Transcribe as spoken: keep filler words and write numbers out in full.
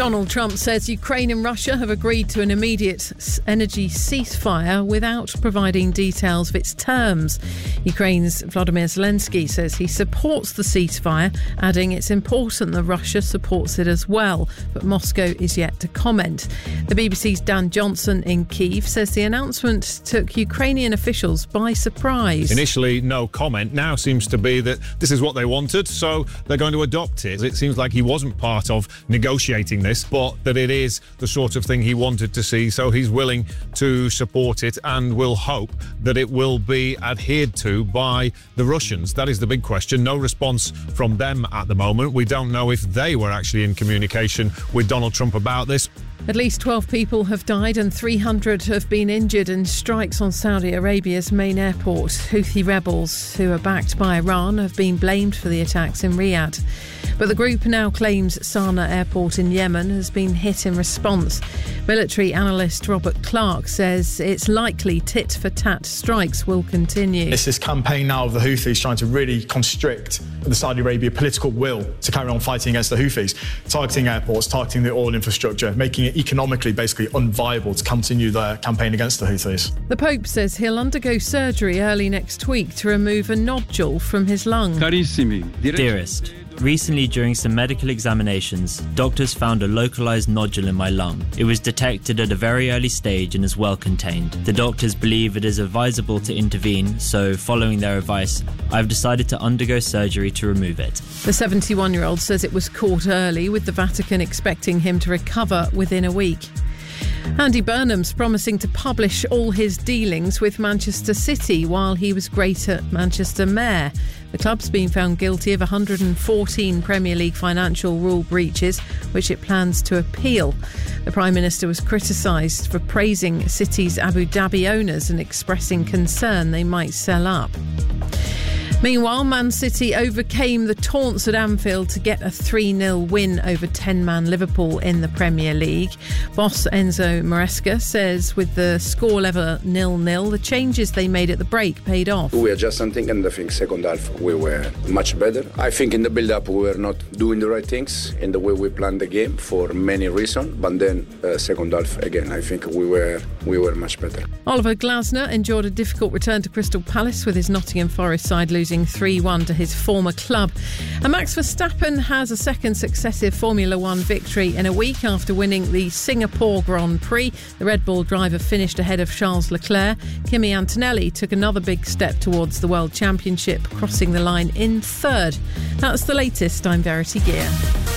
Donald Trump says Ukraine and Russia have agreed to an immediate energy ceasefire without providing details of its terms. Ukraine's Vladimir Zelensky says he supports the ceasefire, adding it's important that Russia supports it as well, but Moscow is yet to comment. The B B C's Dan Johnson in Kyiv says the announcement took Ukrainian officials by surprise. Initially, no comment. Now seems to be that this is what they wanted, so they're going to adopt it. It seems like he wasn't part of negotiating this, but that it is the sort of thing he wanted to see, so he's willing to support it and will hope that it will be adhered to by the Russians. That is the big question. No response from them at the moment. We don't know if they were actually in communication with Donald Trump about this. At least twelve people have died and three hundred have been injured in strikes on Saudi Arabia's main airport. Houthi rebels, who are backed by Iran, have been blamed for the attacks in Riyadh. But the group now claims Sana'a Airport in Yemen has been hit in response. Military analyst Robert Clark says it's likely tit-for-tat strikes will continue. It's this campaign now of the Houthis trying to really constrict the Saudi Arabia political will to carry on fighting against the Houthis, targeting airports, targeting the oil infrastructure, making it economically basically unviable to continue their campaign against the Houthis. The Pope says he'll undergo surgery early next week to remove a nodule from his lung. Dearest, recently during some medical examinations, doctors found a localised nodule in my lung. It was detected at a very early stage and is well contained. The doctors believe it is advisable to intervene, so following their advice, I've decided to undergo surgery to remove it. The seventy-one-year-old says it was caught early, with the Vatican expecting him to recover within a week. Andy Burnham's promising to publish all his dealings with Manchester City while he was Greater Manchester Mayor. The club's been found guilty of one hundred fourteen Premier League financial rule breaches, which it plans to appeal. The Prime Minister was criticised for praising City's Abu Dhabi owners and expressing concern they might sell up. Meanwhile, Man City overcame the taunts at Anfield to get a three nil win over ten-man Liverpool in the Premier League. Boss Enzo Maresca says with the score level nil nil, the changes they made at the break paid off. We adjusted something, and I think second half we were much better. I think in the build-up we were not doing the right things in the way we planned the game for many reasons, but then uh, second half again I think we were we were much better. Oliver Glasner endured a difficult return to Crystal Palace with his Nottingham Forest side losing three one to his former club. And Max Verstappen has a second successive Formula One victory in a week after winning the Singapore Grand Prix. The Red Bull driver finished ahead of Charles Leclerc. Kimi Antonelli took another big step towards the World Championship, crossing the line in third. That's the latest. I'm Verity Gear.